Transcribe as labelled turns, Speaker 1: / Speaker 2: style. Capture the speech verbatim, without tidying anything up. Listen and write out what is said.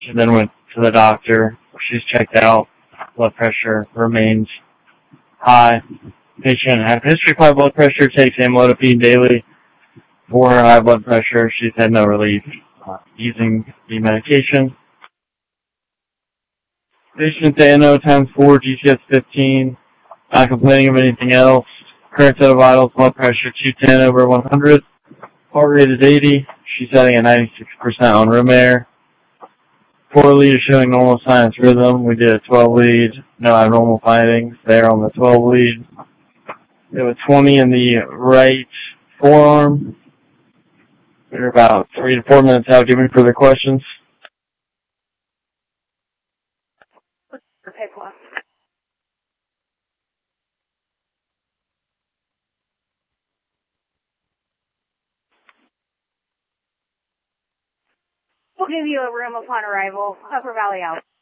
Speaker 1: She then went to the doctor. She's checked out. Blood pressure remains high. Patient had history of high blood pressure, takes amlodipine daily for her high blood pressure. She's had no relief uh, using the medication. Patient A N O times four, G C S fifteen, not complaining of anything else. Current set of vitals, blood pressure two ten over one hundred. Heart rate is eighty. She's setting at ninety-six percent on room air. Four lead is showing normal sinus rhythm. We did a twelve lead, no abnormal findings there on the twelve lead. We have a twenty in the right forearm. We're about three to four minutes out. Do you have any further questions?
Speaker 2: Okay, plus. We'll give you a room upon arrival. Upper Valley out.